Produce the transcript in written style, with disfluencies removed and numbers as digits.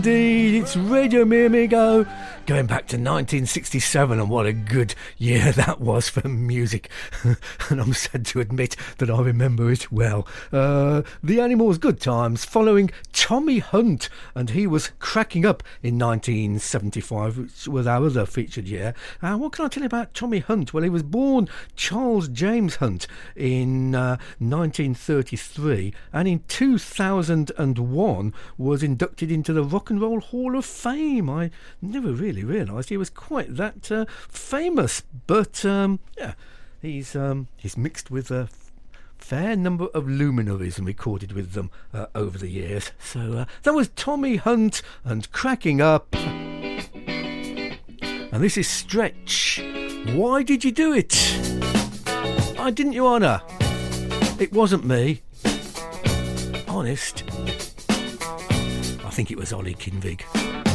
Indeed, it's Radio Mirmigo, going back to 1967, and what a good year that was for music. And I'm sad to admit that I remember it well. The Animals' Good Times, following Tommy Hunt, and he was cracking up in 1975, which was our other featured year. What can I tell you about Tommy Hunt? Well, he was born Charles James Hunt in 1933, and in 2001 was inducted into the Rock and Roll Hall of Fame. I never really realised he was quite that famous, but yeah, he's mixed with a fair number of luminaries and recorded with them over the years. So that was Tommy Hunt and Cracking Up. And this is Stretch. Why did you do it? Why didn't you, Anna? It wasn't me. Honest. I think it was Ollie Kinvig.